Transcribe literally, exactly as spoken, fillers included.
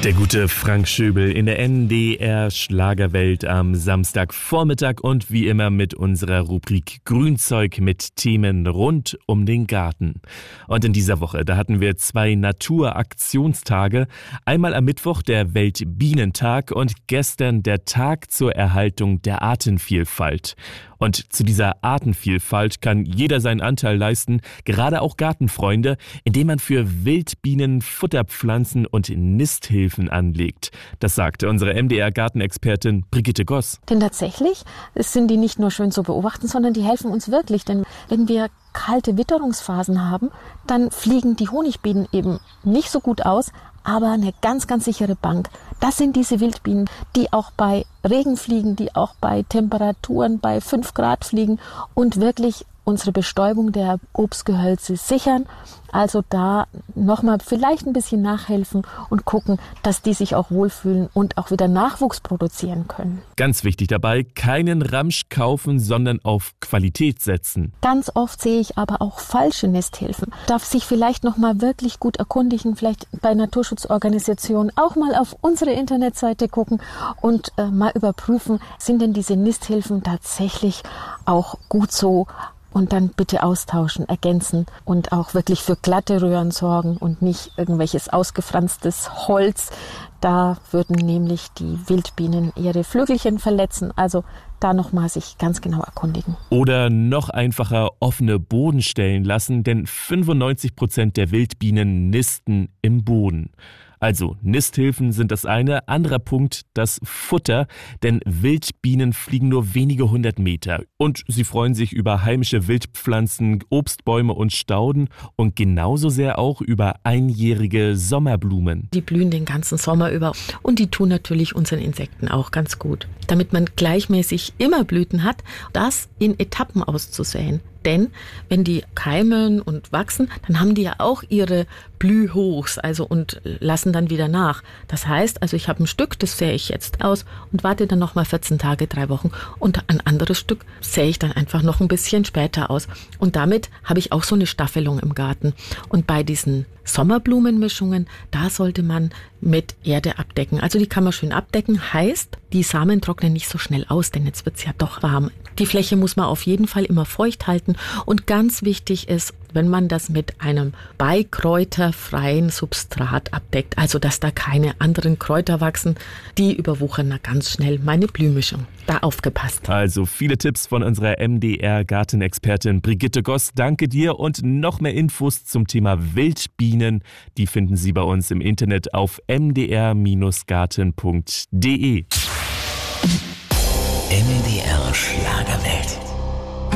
Der gute Frank Schöbel in der N D R Schlagerwelt am Samstagvormittag und wie immer mit unserer Rubrik Grünzeug mit Themen rund um den Garten. Und in dieser Woche, da hatten wir zwei Naturaktionstage. Einmal am Mittwoch der Weltbienentag und gestern der Tag zur Erhaltung der Artenvielfalt. Und zu dieser Artenvielfalt kann jeder seinen Anteil leisten, gerade auch Gartenfreunde, indem man für Wildbienen Futterpflanzen und Nisthilfen anlegt. Das sagte unsere M D R-Gartenexpertin Brigitte Goss. Denn tatsächlich sind die nicht nur schön zu beobachten, sondern die helfen uns wirklich. Denn wenn wir kalte Witterungsphasen haben, dann fliegen die Honigbienen eben nicht so gut aus, aber eine ganz, ganz sichere Bank. Das sind diese Wildbienen, die auch bei Regen fliegen, die auch bei Temperaturen bei fünf Grad fliegen und wirklich unsere Bestäubung der Obstgehölze sichern. Also da nochmal vielleicht ein bisschen nachhelfen und gucken, dass die sich auch wohlfühlen und auch wieder Nachwuchs produzieren können. Ganz wichtig dabei, keinen Ramsch kaufen, sondern auf Qualität setzen. Ganz oft sehe ich aber auch falsche Nisthilfen. Darf sich vielleicht nochmal wirklich gut erkundigen, vielleicht bei Naturschutzorganisationen auch mal auf unsere Internetseite gucken und äh, mal überprüfen, sind denn diese Nisthilfen tatsächlich auch gut so? Und dann bitte austauschen, ergänzen und auch wirklich für glatte Röhren sorgen und nicht irgendwelches ausgefranstes Holz. Da würden nämlich die Wildbienen ihre Flügelchen verletzen. Also da nochmal sich ganz genau erkundigen. Oder noch einfacher offene Bodenstellen lassen, denn fünfundneunzig Prozent der Wildbienen nisten im Boden. Also Nisthilfen sind das eine, anderer Punkt das Futter, denn Wildbienen fliegen nur wenige hundert Meter und sie freuen sich über heimische Wildpflanzen, Obstbäume und Stauden und genauso sehr auch über einjährige Sommerblumen. Die blühen den ganzen Sommer über und die tun natürlich unseren Insekten auch ganz gut. Damit man gleichmäßig immer Blüten hat, das in Etappen auszusäen. Denn wenn die keimen und wachsen, dann haben die ja auch ihre Blühhochs, also und lassen dann wieder nach. Das heißt, also ich habe ein Stück, das sähe ich jetzt aus und warte dann nochmal vierzehn Tage, drei Wochen und ein anderes Stück sähe ich dann einfach noch ein bisschen später aus. Und damit habe ich auch so eine Staffelung im Garten. Und bei diesen Sommerblumenmischungen, da sollte man mit Erde abdecken. Also die kann man schön abdecken, heißt, die Samen trocknen nicht so schnell aus, denn jetzt wird es ja doch warm. Die Fläche muss man auf jeden Fall immer feucht halten und ganz wichtig ist, wenn man das mit einem beikräuterfreien Substrat abdeckt, also dass da keine anderen Kräuter wachsen, die überwuchern da ganz schnell meine Blühmischung. Da aufgepasst. Also viele Tipps von unserer M D R-Gartenexpertin Brigitte Goss. Danke dir und noch mehr Infos zum Thema Wildbienen, die finden Sie bei uns im Internet auf m d r Garten punkt d e. M D R Schlagerwelt.